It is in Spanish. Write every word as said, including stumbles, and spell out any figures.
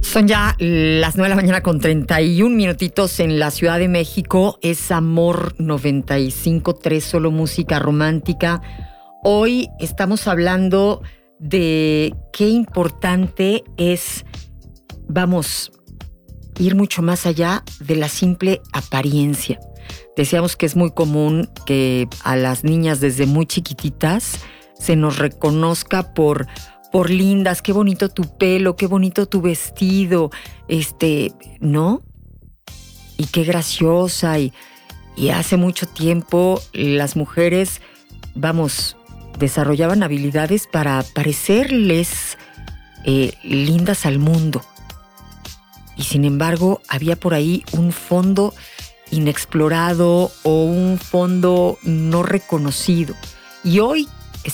Son ya las nueve de la mañana con treinta y un minutitos en la Ciudad de México. Es Amor noventa y cinco punto tres, solo música romántica. Hoy estamos hablando de qué importante es, vamos, ir mucho más allá de la simple apariencia. Decíamos que es muy común que a las niñas desde muy chiquititas se nos reconozca por... por lindas, qué bonito tu pelo, qué bonito tu vestido, este, ¿no? Y qué graciosa. Y, y hace mucho tiempo las mujeres, vamos, desarrollaban habilidades para parecerles eh, lindas al mundo. Y sin embargo, había por ahí un fondo inexplorado o un fondo no reconocido. Y hoy